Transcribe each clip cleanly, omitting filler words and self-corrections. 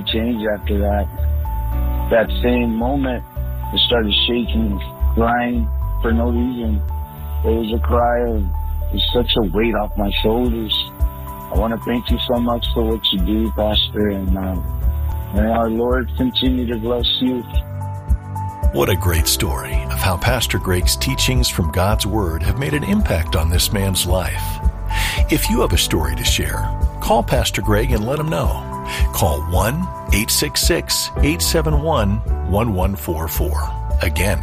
totally changed after that. That same moment, I started shaking, crying for no reason. It was a cry of such a weight off my shoulders. I want to thank you so much for what you do, Pastor, and may our Lord continue to bless you. What a great story of how Pastor Greg's teachings from God's Word have made an impact on this man's life. If you have a story to share, call Pastor Greg and let him know. Call 1-866-871-1144. Again,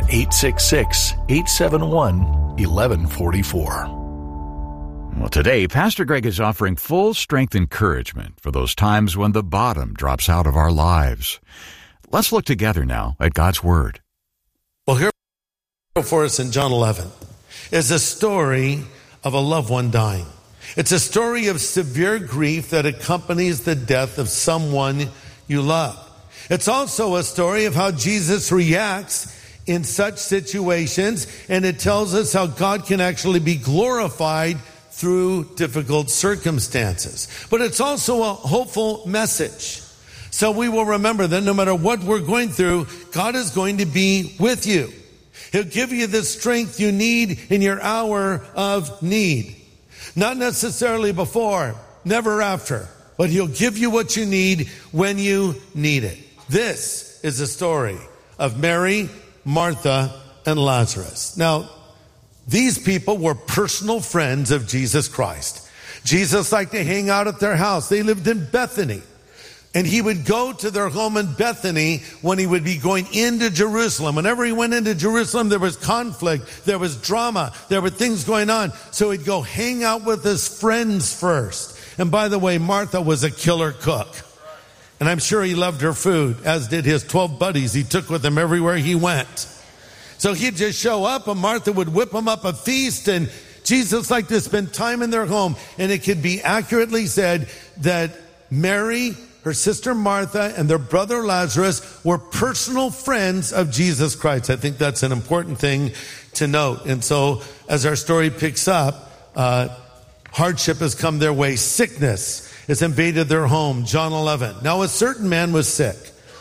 866-871-1144. Well, today, Pastor Greg is offering full strength encouragement for those times when the bottom drops out of our lives. Let's look together now at God's Word. Well, here for us in John 11 is a story of a loved one dying. It's a story of severe grief that accompanies the death of someone you love. It's also a story of how Jesus reacts in such situations, and it tells us how God can actually be glorified through difficult circumstances. But it's also a hopeful message. So we will remember that no matter what we're going through, God is going to be with you. He'll give you the strength you need in your hour of need. Not necessarily before, never after, but He'll give you what you need when you need it. This is a story of Mary, Martha, and Lazarus. Now, these people were personal friends of Jesus Christ. Jesus liked to hang out at their house. They lived in Bethany. And He would go to their home in Bethany when He would be going into Jerusalem. Whenever He went into Jerusalem, there was conflict, there was drama, there were things going on. So He'd go hang out with His friends first. And by the way, Martha was a killer cook. And I'm sure He loved her food, as did His 12 buddies He took with Him everywhere He went. So He'd just show up and Martha would whip Him up a feast, and Jesus liked to spend time in their home. And it could be accurately said that Mary, her sister Martha, and their brother Lazarus were personal friends of Jesus Christ. I think that's an important thing to note. And so as our story picks up, hardship has come their way. Sickness has invaded their home. John 11. Now a certain man was sick,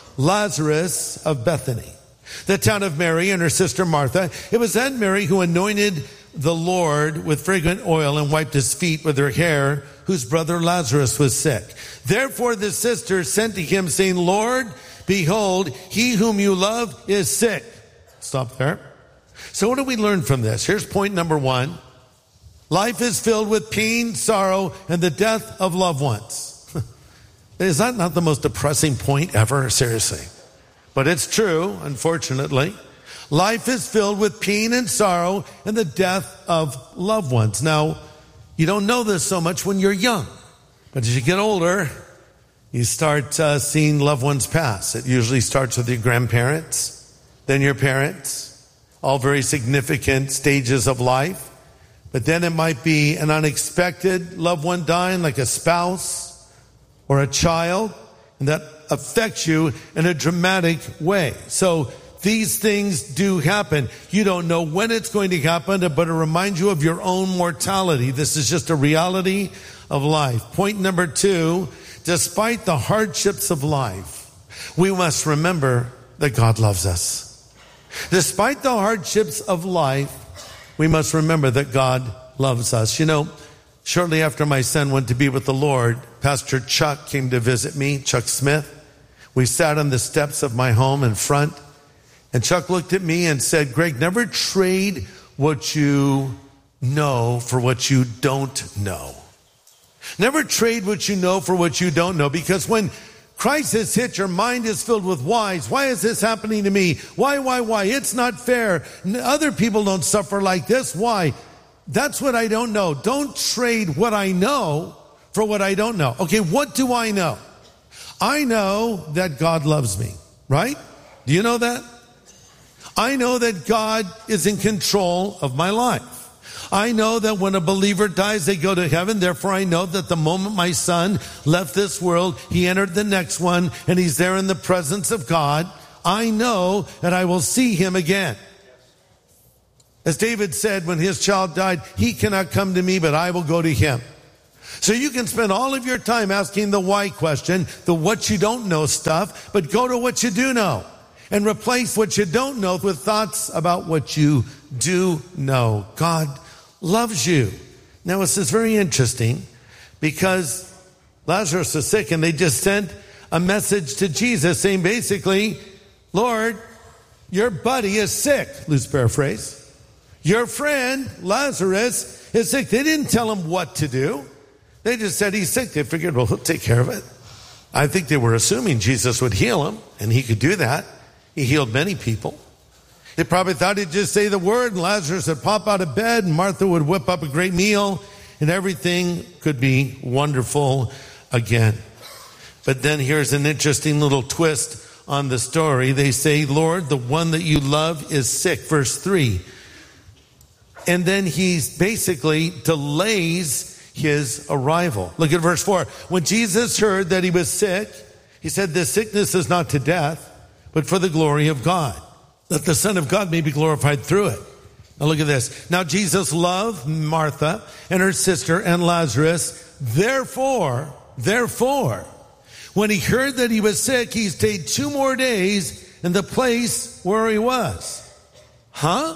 Lazarus of Bethany, the town of Mary and her sister Martha. It was that Mary who anointed the Lord with fragrant oil and wiped His feet with her hair, whose brother Lazarus was sick. Therefore the sisters sent to Him, saying, Lord, behold, he whom you love is sick. Stop there. So what do we learn from this? Here's point number 1. Life is filled with pain, sorrow, and the death of loved ones. Is that not the most depressing point ever? Seriously. But it's true, unfortunately. Life is filled with pain and sorrow and the death of loved ones. Now, you don't know this so much when you're young. But as you get older, you start seeing loved ones pass. It usually starts with your grandparents, then your parents, all very significant stages of life. But then it might be an unexpected loved one dying, like a spouse or a child, and that affects you in a dramatic way. So these things do happen. You don't know when it's going to happen, but it reminds you of your own mortality. This is just a reality of life. Point number 2, despite the hardships of life, we must remember that God loves us. Despite the hardships of life, we must remember that God loves us. You know, shortly after my son went to be with the Lord, Pastor Chuck came to visit me, Chuck Smith. We sat on the steps of my home in front, and Chuck looked at me and said, Greg, never trade what you know for what you don't know. Never trade what you know for what you don't know, because when crisis hits, your mind is filled with whys. Why is this happening to me? Why? It's not fair. Other people don't suffer like this. Why? That's what I don't know. Don't trade what I know for what I don't know. Okay, what do I know? I know that God loves me, right? Do you know that? I know that God is in control of my life. I know that when a believer dies, they go to heaven. Therefore, I know that the moment my son left this world, he entered the next one, and he's there in the presence of God. I know that I will see him again. As David said when his child died, he cannot come to me, but I will go to him. So you can spend all of your time asking the why question, the what you don't know stuff, but go to what you do know and replace what you don't know with thoughts about what you do know. God loves you. Now, this is very interesting because Lazarus is sick and they just sent a message to Jesus saying basically, Lord, your buddy is sick. Loose paraphrase. Your friend, Lazarus, is sick. They didn't tell him what to do. They just said he's sick. They figured, well, he'll take care of it. I think they were assuming Jesus would heal him, and he could do that. He healed many people. They probably thought he'd just say the word, and Lazarus would pop out of bed, and Martha would whip up a great meal, and everything could be wonderful again. But then here's an interesting little twist on the story. They say, Lord, the one that you love is sick. Verse 3. And then he basically delays his arrival. Look at verse 4. When Jesus heard that he was sick, he said, this sickness is not to death, but for the glory of God, that the Son of God may be glorified through it. Now look at this. Now Jesus loved Martha and her sister and Lazarus. Therefore, when he heard that he was sick, he stayed 2 more days in the place where he was. Huh?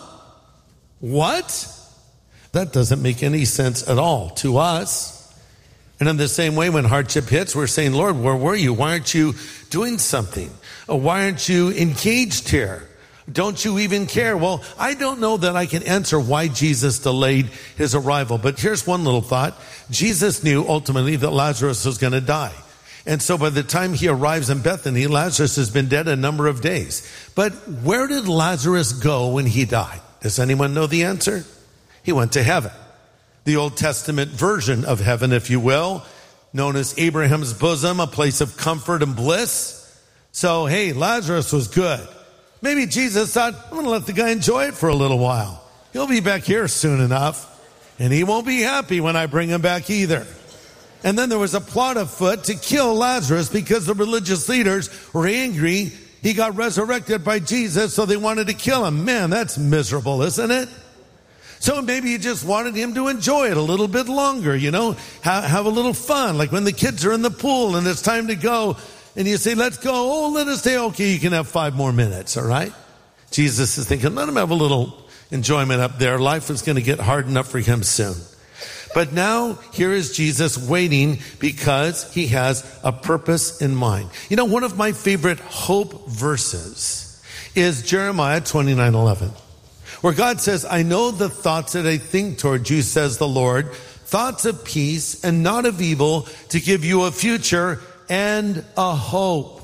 What? That doesn't make any sense at all to us. And in the same way, when hardship hits, we're saying, Lord, where were you? Why aren't you doing something? Why aren't you engaged here? Don't you even care? Well, I don't know that I can answer why Jesus delayed his arrival. But here's one little thought. Jesus knew ultimately that Lazarus was going to die. And so by the time he arrives in Bethany, Lazarus has been dead a number of days. But where did Lazarus go when he died? Does anyone know the answer? He went to heaven. The Old Testament version of heaven, if you will, known as Abraham's bosom, a place of comfort and bliss. So, hey, Lazarus was good. Maybe Jesus thought, I'm going to let the guy enjoy it for a little while. He'll be back here soon enough. And he won't be happy when I bring him back either. And then there was a plot afoot to kill Lazarus because the religious leaders were angry. He got resurrected by Jesus, so they wanted to kill him. Man, that's miserable, isn't it? So maybe you just wanted him to enjoy it a little bit longer, you know, have a little fun. Like when the kids are in the pool and it's time to go and you say, let's go. Oh, let us stay. Okay, you can have 5 more minutes, all right? Jesus is thinking, let him have a little enjoyment up there. Life is going to get hard enough for him soon. But now here is Jesus waiting because he has a purpose in mind. You know, one of my favorite hope verses is Jeremiah 29:11, where God says, I know the thoughts that I think toward you, says the Lord, thoughts of peace and not of evil, to give you a future and a hope.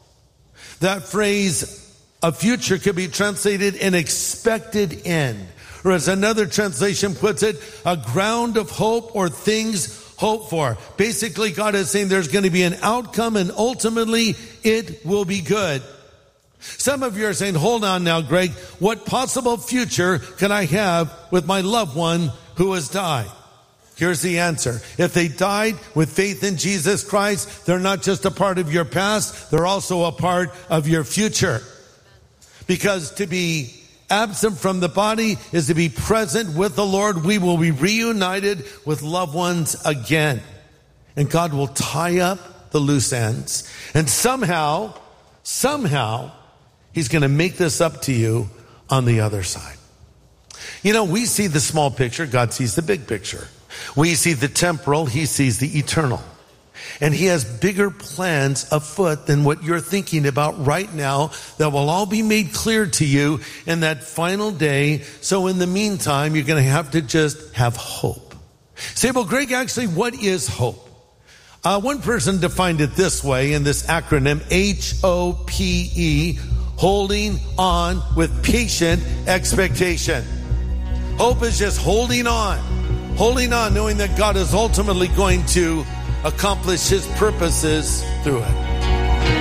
That phrase, a future, could be translated an expected end. Or as another translation puts it, a ground of hope or things hoped for. Basically, God is saying there's going to be an outcome and ultimately it will be good. Some of you are saying, hold on now, Greg, what possible future can I have with my loved one who has died? Here's the answer. If they died with faith in Jesus Christ, they're not just a part of your past, they're also a part of your future. Because to be absent from the body is to be present with the Lord. We will be reunited with loved ones again. And God will tie up the loose ends. And somehow, he's going to make this up to you on the other side. You know, we see the small picture. God sees the big picture. We see the temporal. He sees the eternal. And he has bigger plans afoot than what you're thinking about right now that will all be made clear to you in that final day. So in the meantime, you're going to have to just have hope. Say, well, Greg, actually, what is hope? One person defined it this way in this acronym, HOPE, holding on with patient expectation. Hope is just holding on knowing that God is ultimately going to accomplish his purposes through it.